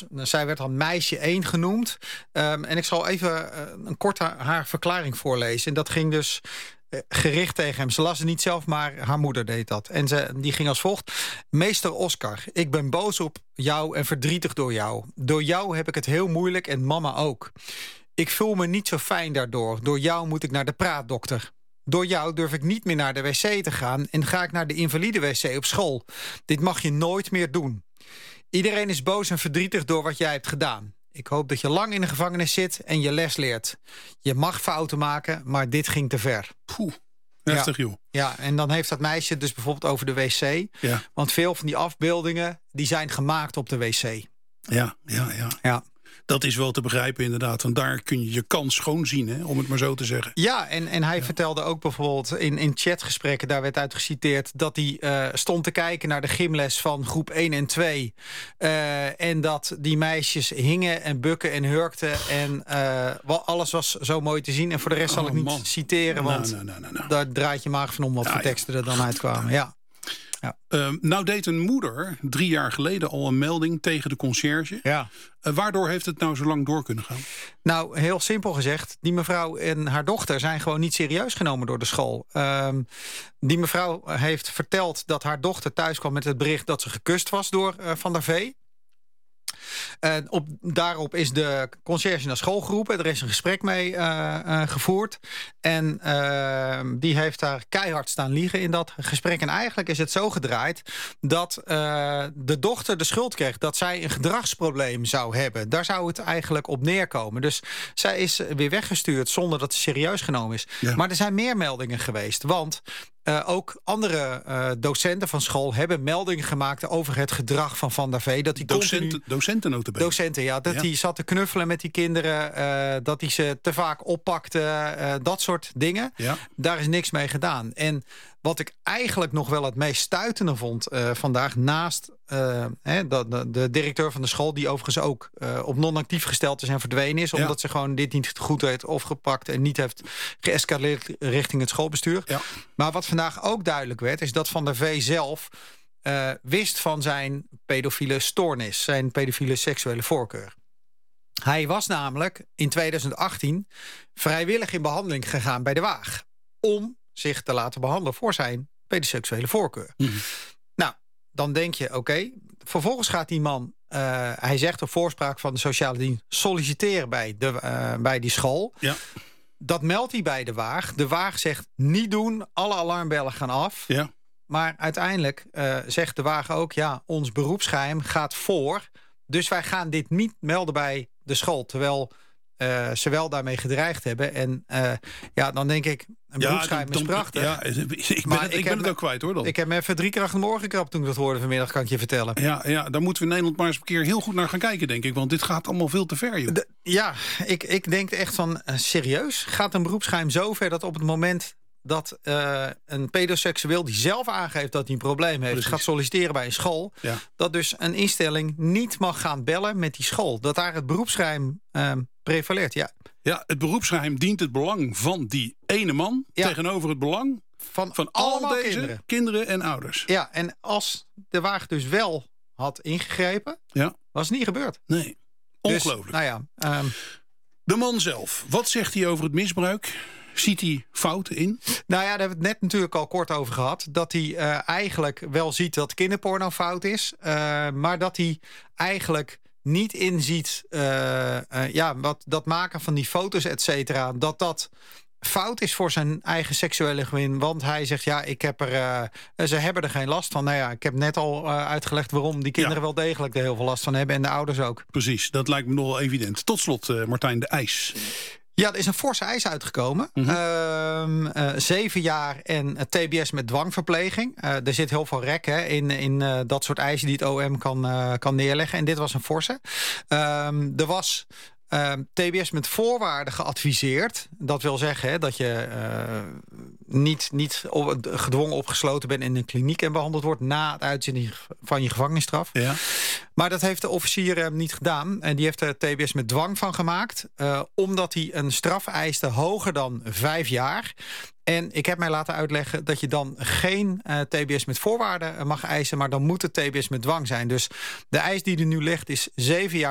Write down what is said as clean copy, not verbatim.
zij werd dan meisje 1 genoemd. En ik zal even een korte haar verklaring voorlezen. En dat ging dus gericht tegen hem. Ze las het niet zelf, maar haar moeder deed dat. En die ging als volgt. Meester Oscar, ik ben boos op jou en verdrietig door jou. Door jou heb ik het heel moeilijk en mama ook. Ik voel me niet zo fijn daardoor. Door jou moet ik naar de praatdokter. Door jou durf ik niet meer naar de wc te gaan en ga ik naar de invalide wc op school. Dit mag je nooit meer doen. Iedereen is boos en verdrietig door wat jij hebt gedaan. Ik hoop dat je lang in de gevangenis zit en je les leert. Je mag fouten maken, maar dit ging te ver. Poeh, heftig joh. Ja, en dan heeft dat meisje dus bijvoorbeeld over de wc. Ja. Want veel van die afbeeldingen die zijn gemaakt op de wc. Ja. Dat is wel te begrijpen inderdaad. Want daar kun je je kans schoon zien, hè, om het maar zo te zeggen. Ja, en hij vertelde ook bijvoorbeeld in chatgesprekken, daar werd uit geciteerd, dat hij stond te kijken naar de gymles van groep 1 en 2. En dat die meisjes hingen en bukken en hurkten. En alles was zo mooi te zien. En voor de rest zal ik niet citeren, want daar draait je maag van om wat voor teksten er dan uitkwamen. Ja. Nou deed een moeder 3 jaar geleden al een melding tegen de conciërge. Ja. Waardoor heeft het nou zo lang door kunnen gaan? Nou, heel simpel gezegd, die mevrouw en haar dochter zijn gewoon niet serieus genomen door de school. Die mevrouw heeft verteld dat haar dochter thuis kwam met het bericht dat ze gekust was door Van der Vee. Daarop is de conciërge naar school geroepen. Er is een gesprek mee gevoerd. En die heeft daar keihard staan liegen in dat gesprek. En eigenlijk is het zo gedraaid dat de dochter de schuld kreeg dat zij een gedragsprobleem zou hebben. Daar zou het eigenlijk op neerkomen. Dus zij is weer weggestuurd zonder dat ze serieus genomen is. Ja. Maar er zijn meer meldingen geweest. Want ook andere docenten van school hebben meldingen gemaakt over het gedrag van Van der Vee. Dat die docenten notabene. Docenten, ja. Dat hij zat te knuffelen met die kinderen. Dat hij ze te vaak oppakte. Dat soort dingen. Ja. Daar is niks mee gedaan. En wat ik eigenlijk nog wel het meest stuitende vond vandaag, naast de directeur van de school, die overigens ook op non-actief gesteld is en verdwenen is, omdat ze gewoon dit niet goed heeft opgepakt en niet heeft geëscaleerd richting het schoolbestuur. Ja. Maar wat vandaag ook duidelijk werd, is dat Van der Vee zelf wist van zijn pedofiele stoornis, zijn pedofiele seksuele voorkeur. Hij was namelijk in 2018 vrijwillig in behandeling gegaan bij de Waag om zich te laten behandelen voor zijn pedoseksuele voorkeur. Mm-hmm. Nou, dan denk je, oké. Vervolgens gaat die man, hij zegt op voorspraak van de sociale dienst, solliciteren bij die school. Ja. Dat meldt hij bij de Waag. De Waag zegt niet doen, alle alarmbellen gaan af. Ja. Maar uiteindelijk zegt de Waag ook, ja, ons beroepsgeheim gaat voor. Dus wij gaan dit niet melden bij de school, terwijl ze wel daarmee gedreigd hebben. En dan denk ik, een beroepsgeheim is prachtig. Ja, ik ben het ook kwijt hoor dan. Ik heb me even 3 keer achter de morgen gekrapt toen ik dat hoorde vanmiddag, kan ik je vertellen. Ja, daar moeten we in Nederland maar eens een keer heel goed naar gaan kijken, denk ik. Want dit gaat allemaal veel te ver, joh. Ik denk echt van, serieus? Gaat een beroepsgeheim zo ver dat op het moment dat een pedoseksueel die zelf aangeeft dat hij een probleem heeft, gaat solliciteren bij een school, dat dus een instelling niet mag gaan bellen met die school. Dat daar het beroepsgeheim prevaleert, Ja, het beroepsgeheim dient het belang van die ene man tegenover het belang van al deze kinderen en ouders. Ja, en als de Waag dus wel had ingegrepen, was het niet gebeurd. Nee, ongelooflijk. Dus, de man zelf, wat zegt hij over het misbruik? Ziet hij fouten in? Nou ja, daar hebben we het net natuurlijk al kort over gehad. Dat hij eigenlijk wel ziet dat kinderporno fout is. Maar dat hij eigenlijk niet inziet wat dat maken van die foto's, et cetera, dat fout is voor zijn eigen seksuele gewin. Want hij zegt, ze hebben er geen last van. Nou ja, ik heb net al uitgelegd waarom die kinderen wel degelijk er heel veel last van hebben. En de ouders ook. Precies, dat lijkt me nogal evident. Tot slot, Martijn, de eis. Ja, er is een forse eis uitgekomen. Mm-hmm. 7 jaar en TBS met dwangverpleging. Er zit heel veel rek in dat soort eisen die het OM kan neerleggen. En dit was een forse. Er was TBS met voorwaarden geadviseerd. Dat wil zeggen dat je niet gedwongen opgesloten bent in een kliniek en behandeld wordt na het uitzending van je gevangenisstraf. Ja. Maar dat heeft de officier niet gedaan. En die heeft er TBS met dwang van gemaakt. Omdat hij een straf eiste hoger dan 5 jaar. En ik heb mij laten uitleggen dat je dan geen TBS met voorwaarden mag eisen, maar dan moet het TBS met dwang zijn. Dus de eis die er nu ligt is 7 jaar